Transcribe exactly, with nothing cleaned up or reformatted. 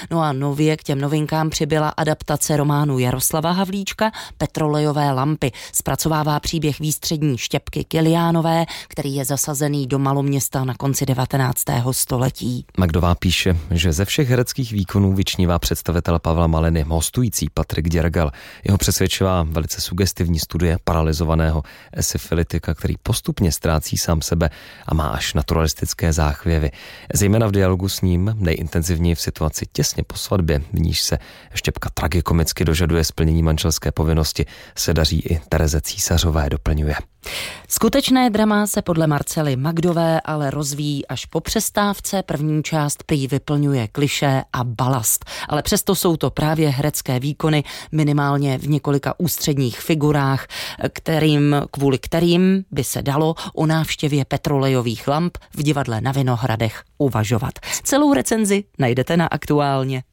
No a nově k těm novinkám přibyla adaptace románu Jaroslava Havlíčka Petrolejové lampy. Zpracovává příběh výstřední Štěpky Kiliánové, který je zasazený do maloměsta na konci devatenáctého století. Magdová píše, že ze všech hereckých výkonů vyčnívá představitel Pavla Maliny hostující Patrik Děrgal. Jeho přesvědčivá velice sugestivní studie paralyzovaného syfilitika, který postupně ztrácí sám sebe a má až naturalistické záchvěvy. Zejména v dialogu s ním, nejintenzivněji v situaci těsně po svatbě, v níž se Štěpka tragikomicky dožaduje splnění manželské povinnosti, se daří i Tereze Císařové, doplňuje. Skutečné drama se podle Marcely Magdové ale rozvíjí až po přestávce. První část prý vyplňuje klišé a balast. Ale přesto jsou to právě herecké výkony, minimálně v několika ústředních figurách, kterým, kvůli kterým by se dalo o návštěvě petrolejových lamp v divadle na Vinohradech uvažovat. Celou recenzi najdete na Aktuálně.